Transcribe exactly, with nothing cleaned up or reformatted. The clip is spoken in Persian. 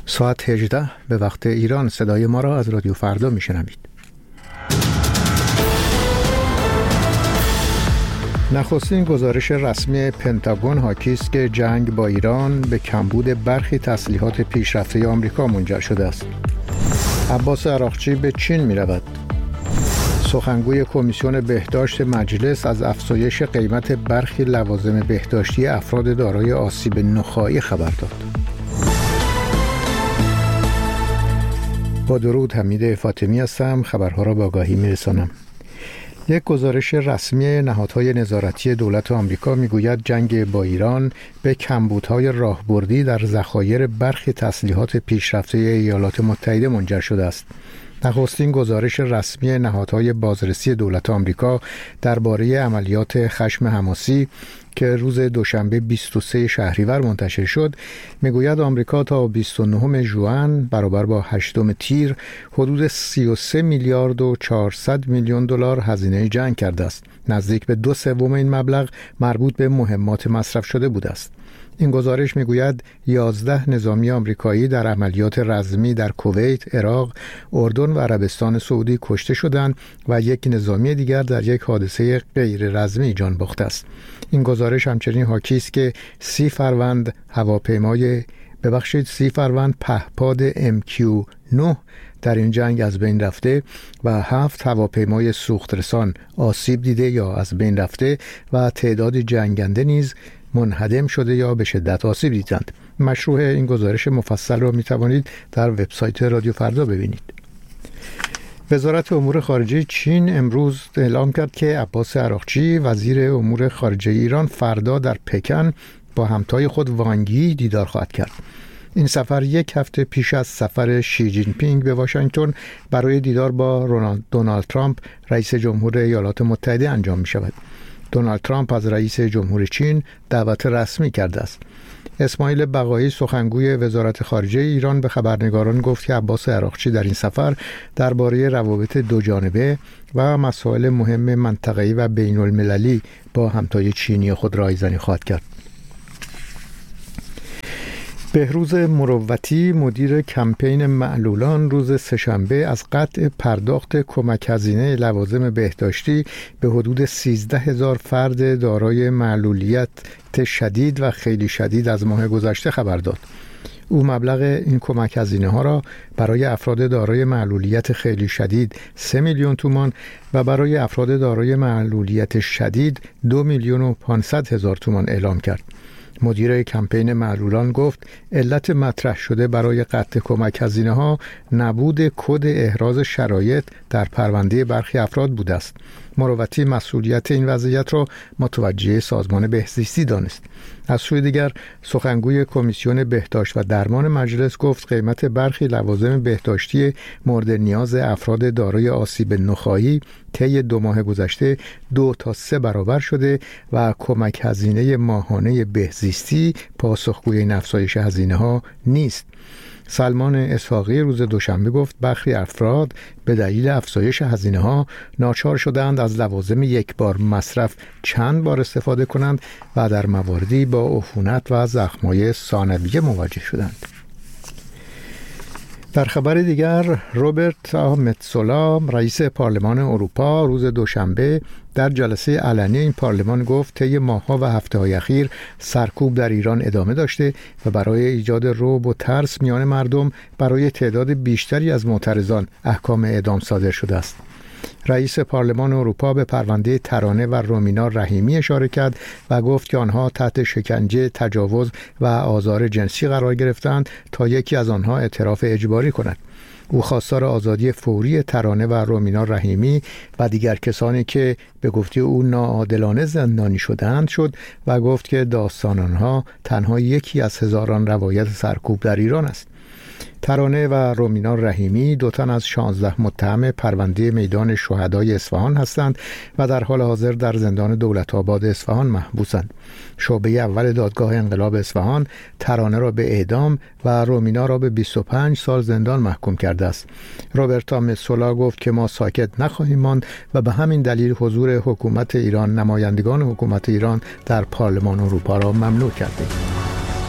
ساعت هجده به وقت ایران. صدای ما را از رادیو فردا میشنوید. نخستین گزارش رسمی پنتاگون حاکی است که جنگ با ایران به کمبود برخی تسلیحات پیشرفته آمریکا منجر شده است. عباس عراقچی به چین می رود. سخنگوی کمیسیون بهداشت مجلس از افزایش قیمت برخی لوازم بهداشتی افراد دارای آسیب نخاعی خبر داد. با درود، حمید فاطمی هستم. خبرها را به آگاهی می‌رسانم. یک گزارش رسمی نهادهای نظارتی دولت آمریکا میگوید جنگ با ایران به کمبودهای راهبردی در ذخایر برخی تسلیحات پیشرفته ایالات متحده منجر شده است. نخستین گزارش رسمی نهادهای بازرسی دولت آمریکا درباره عملیات خشم حماسی که روز دوشنبه بیست و سوم شهریور منتشر شد میگوید آمریکا تا بیست و نهم ژوئن برابر با هشتم تیر حدود سی و سه میلیارد و چهارصد میلیون دلار هزینه جنگ کرده است. نزدیک به دو سوم این مبلغ مربوط به مهمات مصرف شده بوده است. این گزارش میگوید یازده نظامی آمریکایی در عملیات رزمی در کویت، عراق، اردن و عربستان سعودی کشته شدند و یک نظامی دیگر در یک حادثه غیر رزمی جان باخته است. این گزارش همچنین حاکی است که سی فروند هواپیمای ببخشید سی فروند پهپاد ام کیو نه در این جنگ از بین رفته و هفت هواپیمای سوخترسان آسیب دیده یا از بین رفته و تعداد جنگنده نیز منهدم شده یا به شدت آسیب دیدند. مشروح این گزارش مفصل را می توانید در وبسایت رادیو فردا ببینید. وزارت امور خارجه چین امروز اعلام کرد که عباس عراقچی وزیر امور خارجه ایران فردا در پکن با همتای خود وانگ یی دیدار خواهد کرد. این سفر یک هفته پیش از سفر شی جین پینگ به واشنگتن برای دیدار با دونالد ترامپ رئیس جمهور ایالات متحده انجام می شود. دونالد ترامپ از رئیس جمهور چین دعوت رسمی کرده است. اسماعیل بقایی سخنگوی وزارت خارجه ایران به خبرنگاران گفت که عباس عراقچی در این سفر درباره روابط دوجانبه و مسائل مهم منطقه‌ای و بین المللی با همتای چینی خود رایزنی خواهد کرد. بهروز مروتی مدیر کمپین معلولان روز سه‌شنبه از قطع پرداخت کمک هزینه لوازم بهداشتی به حدود سیزده هزار فرد دارای معلولیت شدید و خیلی شدید از ماه گذشته خبر داد. او مبلغ این کمک هزینه ها را برای افراد دارای معلولیت خیلی شدید سه میلیون تومان و برای افراد دارای معلولیت شدید دو میلیون و پانصد هزار تومان اعلام کرد. مدیر کمپین معلولان گفت علت مطرح شده برای قطع کمک هزینه ها نبود کد احراز شرایط در پرونده برخی افراد بوده است. مروتی مسئولیت این وضعیت را متوجه سازمان بهزیستی دانست. از سوی دیگر سخنگوی کمیسیون بهداشت و درمان مجلس گفت قیمت برخی لوازم بهداشتی مورد نیاز افراد دارای آسیب نخاعی طی دو ماه گذشته دو تا سه برابر شده و کمک هزینه ماهانه بهزیستی پاسخگوی این افزایش هزینه ها نیست. سلمان اسحاقی روز دوشنبه گفت برخی افراد به دلیل افزایش هزینه ها ناچار شدند از لوازم یک بار مصرف چند بار استفاده کنند و در مواردی با عفونت و زخم‌های ثانویه مواجه شدند. در خبر دیگر روبرت متسولا رئیس پارلمان اروپا روز دوشنبه در جلسه علنی این پارلمان گفت طی ماه‌ها و هفته‌های اخیر سرکوب در ایران ادامه داشته و برای ایجاد رعب و ترس میان مردم برای تعداد بیشتری از معترضان احکام اعدام صادر شده است. رئیس پارلمان اروپا به پرونده ترانه و رومینا رحیمی اشاره کرد و گفت که آنها تحت شکنجه، تجاوز و آزار جنسی قرار گرفتند تا یکی از آنها اعتراف اجباری کند. او خواستار آزادی فوری ترانه و رومینا رحیمی و دیگر کسانی که به گفته او ناعادلانه زندانی شدند شد و گفت که داستان آنها تنها یکی از هزاران روایت سرکوب در ایران است. ترانه و رومینا رحیمی دو تن از شانزده متهم پرونده میدان شهدای اصفهان هستند و در حال حاضر در زندان دولت‌آباد اصفهان محبوسند. شعبه اول دادگاه انقلاب اصفهان ترانه را به اعدام و رومینا را به بیست و پنج سال زندان محکوم کرده است. روبرتا متسولا گفت که ما ساکت نخواهیم ماند و به همین دلیل حضور حکومت ایران، نمایندگان حکومت ایران در پارلمان اروپا را ممنوع کردیم.